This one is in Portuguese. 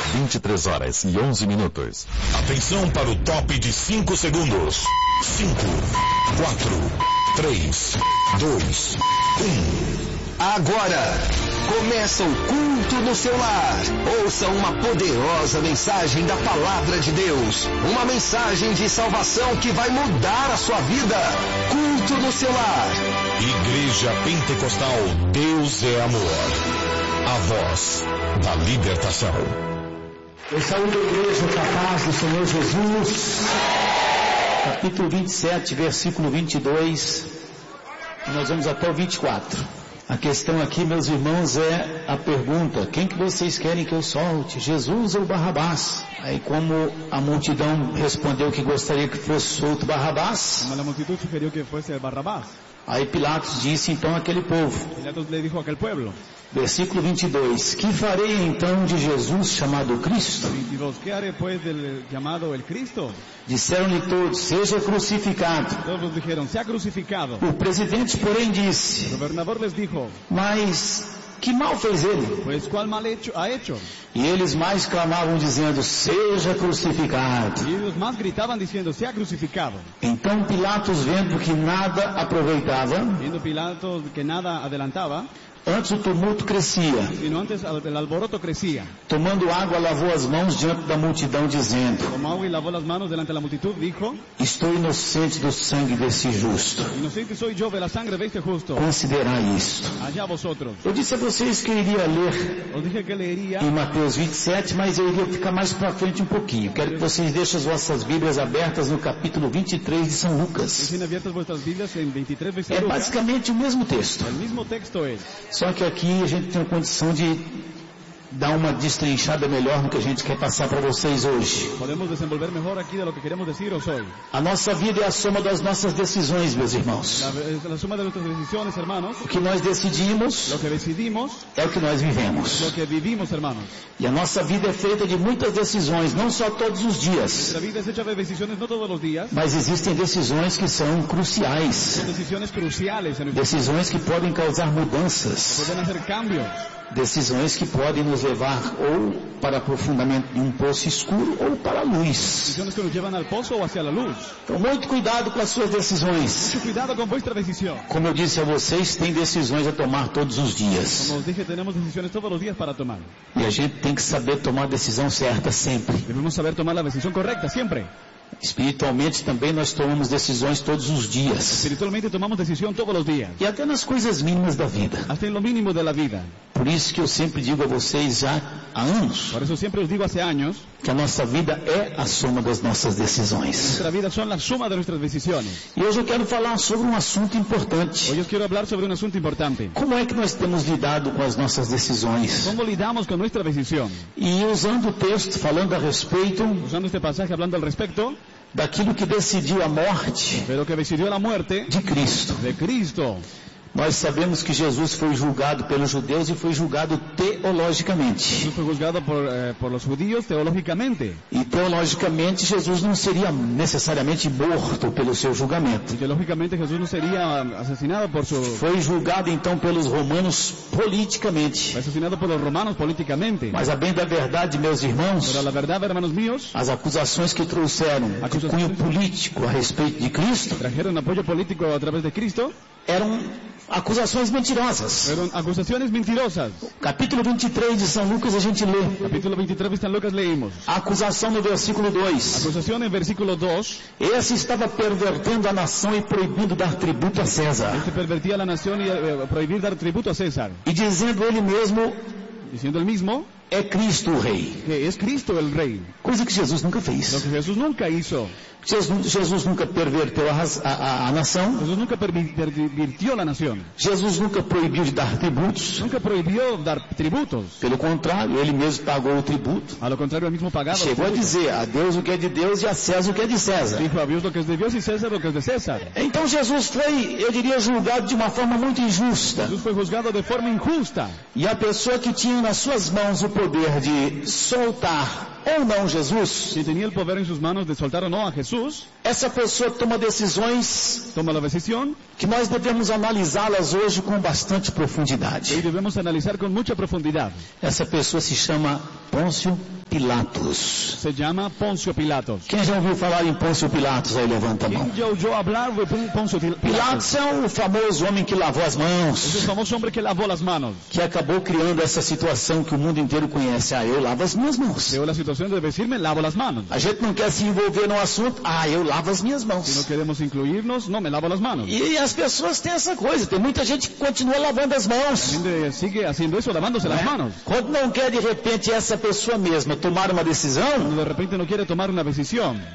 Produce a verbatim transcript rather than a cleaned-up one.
vinte e três horas e onze minutos. Atenção para o top de cinco segundos. cinco, quatro, três, dois, um. Agora, começa o culto no seu lar. Ouça uma poderosa mensagem da Palavra de Deus. Uma mensagem de salvação que vai mudar a sua vida. Culto no seu lar. Igreja Pentecostal, Deus é amor. A voz da libertação. Eu saúdo a igreja capaz do Senhor Jesus. Capítulo vinte e sete, versículo vinte e dois. E nós vamos até o vinte e quatro. A questão aqui, meus irmãos, é a pergunta: quem que vocês querem que eu solte, Jesus ou Barrabás? Aí, como a multidão respondeu que gostaria que fosse solto Barrabás, como a multitud sugeriu que fosse Barrabás, aí Pilatos disse então àquele povo, Pilatos le dijo a aquel pueblo, versículo vinte e dois, que farei então de Jesus chamado Cristo? vinte y dos, ¿qué haré pues del llamado el Cristo? Disseram-lhe todos, seja crucificado. Todos dijeron, sea crucificado. O presidente, porém, disse, El gobernador les dijo, mas que mal fez ele? Pues ¿cuál mal hecho, ha hecho? E eles mais clamavam dizendo, seja crucificado. Y ellos más gritaban diciendo, sea crucificado. Então Pilatos, vendo que nada aproveitava, Viendo Pilatos que nada adelantaba, antes o tumulto crescia, sino antes el alboroto crecía. Tomando água, lavou as mãos diante da multidão, dizendo, Tomó agua y lavó las manos delante de la multitud, dijo, estou inocente do sangue desse justo. inocente soy yo de la sangre de este justo. Considerai isto. Allá vosotros. Eu disse a vocês que eu iria ler Os dije que leería em Mateus vinte e sete, mas eu iria ficar mais para frente um pouquinho. Quero que vocês deixem as vossas Bíblias abertas no capítulo vinte e três de São Lucas. Tienen abiertas vuestras Biblias en veintitrés É versículos. basicamente o mesmo texto. El mismo texto es. Só que aqui a gente tem a condição de dar uma destrinchada melhor no que a gente quer passar para vocês hoje. Podemos desenvolver mejor aquí de lo que queremos deciros hoy. A nossa vida é a soma das nossas decisões, meus irmãos. La, la suma de nuestras decisiones, hermanos. O que nós decidimos Lo que decidimos, é o que nós vivemos. lo que vivimos, hermanos. E a nossa vida é feita de muitas decisões, não só todos os dias. Nuestra vida es hecha de decisiones no todos los días. Mas existem decisões que são cruciais. Son decisiones cruciales en nuestra vida. Decisões que podem causar mudanças. Pueden hacer cambios. Decisões que podem nos levar ou para aprofundamento de um poço escuro ou para a luz. Decisiones que nos llevan al pozo o hacia la luz. Então, muito cuidado com as suas decisões. Mucho cuidado con vuestra decisión. Como eu disse a vocês, tem decisões a tomar todos os dias. Como os dije, tenemos decisiones todos los días para tomar. E a gente tem que saber tomar a decisão certa sempre. Debemos saber tomar la decisión correcta siempre. Espiritualmente também nós tomamos decisões todos os dias. Espiritualmente tomamos decisión todos los días. E até nas coisas mínimas da vida. Hasta en lo mínimo de la vida. Por isso que eu sempre digo a vocês já há anos, Por eso siempre os digo hace años, que a nossa vida é a soma das nossas decisões. nuestra vida son la suma de nuestras decisiones. E hoje eu quero falar sobre um assunto importante. Hoy os quiero hablar sobre un asunto importante. Como é que nós temos lidado com as nossas decisões? ¿Cómo lidamos con nuestra decisión? E usando o texto, falando a respeito Usando este pasaje, hablando al respecto, daquilo que decidiu a morte de lo que decidió la muerte de Cristo. de Cristo. Nós sabemos que Jesus foi julgado pelos judeus e foi julgado teologicamente. Jesús fue juzgado por, eh, por los judíos teológicamente. E teologicamente Jesus não seria necessariamente morto pelo seu julgamento. Y teológicamente Jesús no sería asesinado por su... Foi julgado então pelos romanos politicamente. Fue asesinado por los romanos políticamente. Mas a bem da verdade, meus irmãos, Pero la verdad, hermanos míos, as acusações que trouxeram de cunho político a respeito de Cristo trajeron apoyo político a través de Cristo. eram acusações mentirosas. Fueron acusaciones mentirosas. Capítulo vinte e três de São Lucas a gente lê. Capítulo veintitrés de San Lucas leímos. A acusação no versículo dois. Acusación en versículo dos. Esse estava pervertendo a nação e proibindo dar tributo a César. Este pervertía a la nación y eh, prohibir dar tributo a César. E dizendo ele mesmo, Diciendo el mismo é Cristo o rei. que es Cristo el rey. Coisa que Jesus nunca Lo fez. que Jesús nunca hizo. Jesus, Jesus nunca perverteu a, raz- a, a, a nação. Jesús nunca pervi- pervirtió la nación. Jesus nunca proibiu de dar tributos. Nunca prohibió dar tributos. Pelo contrário, ele mesmo pagou o tributo. A lo contrario, él mismo pagaba los Chegou a tributos. dizer, a Deus o que é de Deus e a César o que é de César. Dijo a Dios lo que es de Dios y César lo que es de César. Então Jesus foi, eu diria, julgado de uma forma muito injusta. Jesús fue juzgado de forma injusta. E a pessoa que tinha nas suas mãos o poder de soltar ou não Jesus, Si tenía el poder en sus manos de soltar o no a Jesús, essa pessoa toma decisões toma la decisión que nós devemos analisá-las hoje com bastante y profundidade. debemos analizar con mucha profundidad. Essa pessoa se chama Pôncio Pilatos. Se llama Poncio Pilatos. Quem já ouviu falar em Pôncio Pilatos? Aí levanta a mão. ¿Quién ya oyó hablar de Poncio Pilatos? Pilatos é o famoso homem que lavou as Es mãos, el famoso hombre que lavó las manos. que acabou criando essa situação que o mundo inteiro conhece. Ah, eu lavo as minhas mãos. Creó la situación de decirme, lavo las manos. A gente não quer se envolver no assunto. Ah, eu lavo as minhas Si no mãos. queremos incluirnos, no, me lavo las manos. E as pessoas têm essa coisa. Tem muita gente que continua lavando as La mãos. gente sigue haciendo eso, lavándose las manos. Quando não quer, de repente, essa pessoa mesma tomar uma decisão, Cuando de repente no quiere tomar una decisión,